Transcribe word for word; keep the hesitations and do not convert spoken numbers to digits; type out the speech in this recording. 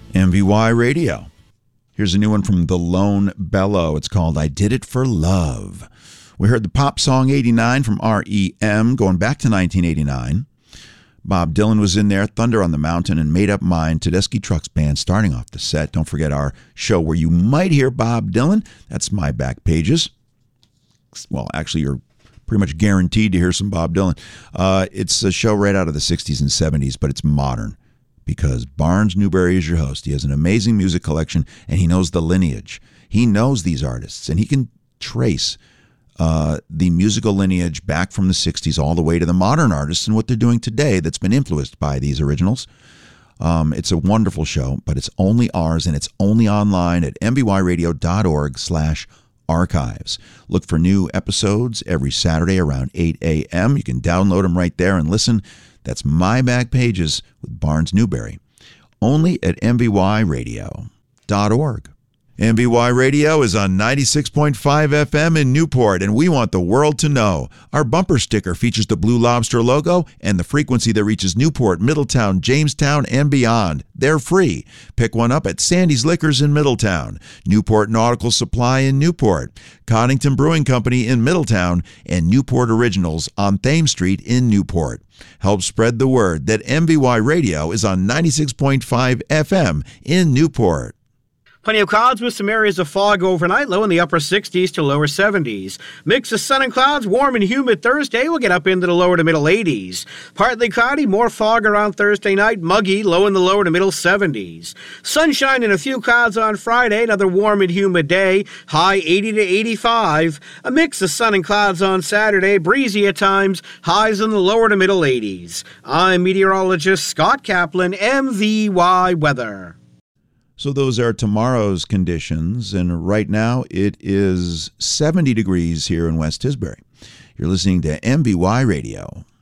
M V Y Radio. Here's a new one from The Lone Bellow. It's called I Did It for Love. We heard the pop song eighty-nine from R E M going back to nineteen eighty-nine. Bob Dylan was in there, Thunder on the Mountain, and Made Up Mind, Tedeschi Trucks Band starting off the set. Don't forget our show where you might hear Bob Dylan. That's My Back Pages. Well, actually, you're pretty much guaranteed to hear some Bob Dylan. Uh, it's a show right out of the sixties and seventies, but it's modern because Barnes Newberry is your host. He has an amazing music collection, and he knows the lineage. He knows these artists, and he can trace Uh, the musical lineage back from the sixties all the way to the modern artists and what they're doing today that's been influenced by these originals. Um, it's a wonderful show, but it's only ours, and it's only online at mvyradio.org slash archives. Look for new episodes every Saturday around eight a.m. You can download them right there and listen. That's My Back Pages with Barnes Newberry. Only at m v y radio dot org. M V Y Radio is on ninety-six point five F M in Newport, and we want the world to know. Our bumper sticker features the Blue Lobster logo and the frequency that reaches Newport, Middletown, Jamestown, and beyond. They're free. Pick one up at Sandy's Liquors in Middletown, Newport Nautical Supply in Newport, Coddington Brewing Company in Middletown, and Newport Originals on Thames Street in Newport. Help spread the word that M V Y Radio is on ninety-six point five F M in Newport. Plenty of clouds with some areas of fog overnight, low in the upper sixties to lower seventies. Mix of sun and clouds, warm and humid Thursday. We'll get up into the lower to middle eighties. Partly cloudy, more fog around Thursday night, muggy, low in the lower to middle seventies. Sunshine and a few clouds on Friday, another warm and humid day, high eighty to eighty-five. A mix of sun and clouds on Saturday, breezy at times, highs in the lower to middle eighties. I'm meteorologist Scott Kaplan, M V Y Weather. So those are tomorrow's conditions, and right now it is seventy degrees here in West Tisbury. You're listening to M V Y Radio.